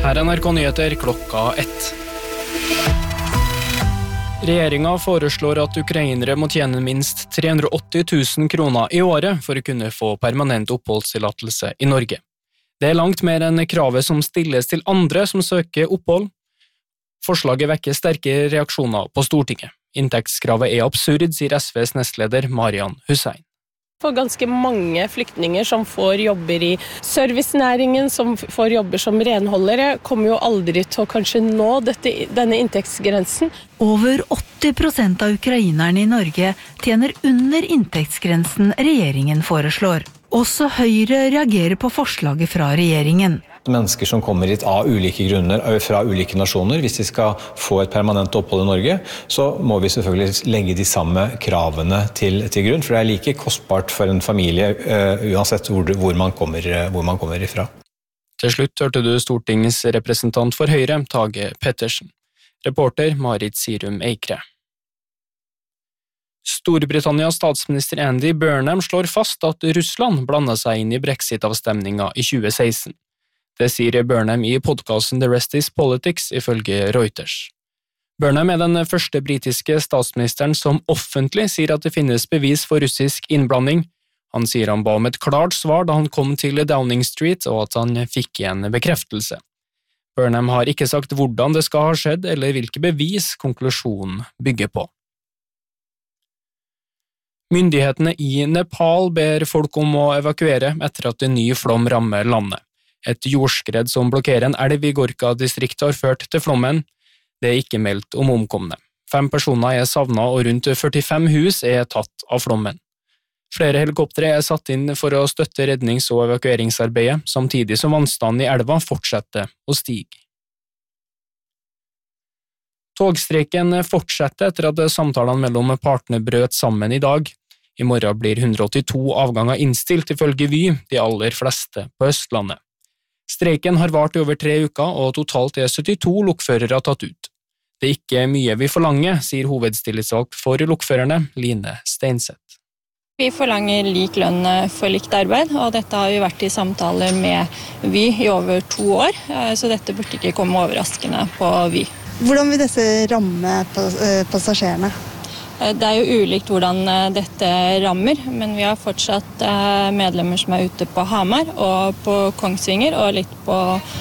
Her NRK Nyheter klokka 1. Regjeringen foreslår at ukrainere må tjene minst 380 000 kroner i året for å kunne få permanent oppholdstillatelse i Norge. Det langt mer enn kravet som stilles til andre som søker opphold. Forslaget vekker sterke reaksjoner på Stortinget. Inntektskravet absurd, sier SVs nestleder Marian Hussein. For ganske mange flyktninger som får jobber i servicenæringen, som får jobber som renholdere, kommer jo aldri til å kanskje nå denne inntektsgrensen. Over 80% av ukrainerne i Norge tjener under inntektsgrensen regjeringen foreslår. Også Høyre reagerer på forslaget fra regjeringen. Mennesker som kommer hit av ulike grunner, fra ulike nasjoner, hvis de skal få et permanent opphold i Norge, så må vi selvfølgelig legge de samme kravene til grunn, for det er like kostbart for en familie uansett hvor man kommer ifra. Til slutt hørte du stortingsrepresentant for Høyre, Tage Pettersen. Reporter Marit Sirum Eikre. Storbritannias statsminister Andy Burnham slår fast at Russland blandet seg inn i Brexit-avstemningen i 2016. Det sier Burnham i podcasten The Rest is Politics, ifølge Reuters. Burnham er den første britiske statsministeren som offentlig sier at det finnes bevis for russisk innblanding. Han sier han ba om et klart svar da han kom til Downing Street, og at han fikk en bekreftelse. Burnham har ikke sagt hvordan det skal ha skjedd, eller hvilke bevis konklusjonen bygger på. Myndighetene i Nepal ber folk om å evakuere etter at en ny flom rammer landet. Et jordskred som blokkerer en elv i Gorka-distriktet har ført til flommen. Det er ikke meldt om omkomne. 5 personer er savnet, og rundt 45 hus er tatt av flommen. Flere helikoptre er satt inn for å støtte rednings- og evakueringsarbeidet, samtidig som vannstanden i elva fortsetter å stige. Togstreiken fortsetter etter at samtalene mellom partene brøt sammen i dag. I morgen blir 182 avganger innstilt ifølge Vy, de aller fleste på Østlandet. Streiken har vart i over 3 uker, og totalt er 72 lokførere tatt ut. Det er ikke mye vi forlanger, sier hovedstillitsvalgt for lokførerne, Line Steinseth. Vi forlanger lik lønn for likt arbeid, og dette har vi vært i samtaler med Vy i over 2 år, så dette burde ikke komme overraskende på Vy. Hvordan vil dette ramme passasjerene? Det er jo ulikt hvordan dette rammer, men vi har fortsatt medlemmer som er ute på Hamar og på Kongsvinger og litt på